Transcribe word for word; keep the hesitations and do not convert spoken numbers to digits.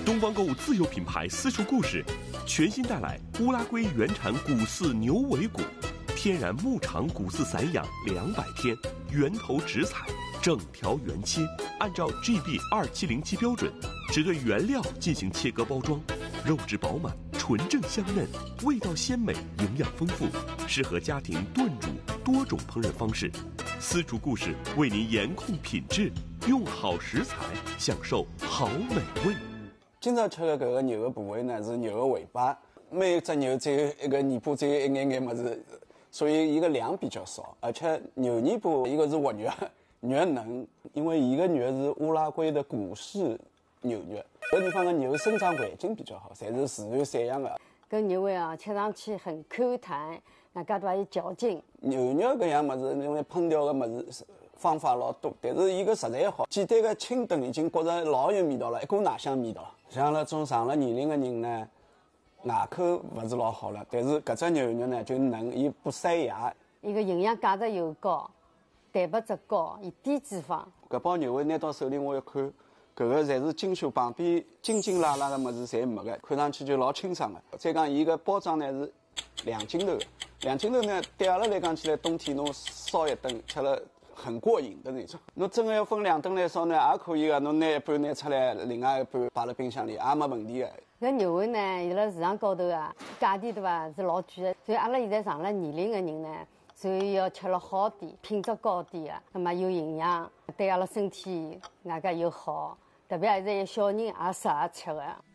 东方购物自有品牌私厨故事，全新带来乌拉圭原产谷饲牛尾骨，天然牧场谷饲散养两百天，源头直采，整条原切，按照 G B 二七零七标准，只对原料进行切割包装，肉质饱满，纯正香嫩，味道鲜美，营养丰富，适合家庭炖煮多种烹饪方式。私厨故事为您严控品质，用好食材，享受好美味。 今朝吃的搿个牛的部位呢，是牛的尾巴。每只牛只有一个尾巴，只有一眼眼么子，所以伊个量比较少。而且牛尾巴一个是活肉，肉嫩，因为伊个肉是乌拉圭的谷饲牛肉，搿地方的牛生长环境比较好，侪是自然散养的。 搿牛尾啊，吃上去很 Q 弹，那搿都还有嚼劲。 牛肉搿样么子，因为烹调的么子方法老多，但是伊个食材好，简单的清炖已经觉着老有味道了，一股奶香味道。像那种上了年龄的人呢，牙口勿是老好了，但是搿只牛肉呢就嫩，伊不塞牙。 伊个营养价值又高，蛋白质高，伊低脂肪。 搿包牛尾拿到手里，我一看，搿个侪是精修，旁边筋筋拉拉的么子侪没个，看上去就老清爽的。再讲伊个包装呢是两斤头的，两斤头呢对阿拉来讲起来，冬天侬烧一顿吃了很过瘾的那种。侬真的要分两顿来烧呢，也可以个。侬拿一半拿出来，另外一半摆辣冰箱里，也没问题的。 搿牛尾呢，伊辣市场高头啊，价钿对伐是老贵的，所以阿拉现在上了年龄的人呢，所以要吃了好点，品质高点的，那么有营养，对阿拉身体外加又好，特别现在有小人也适合吃的。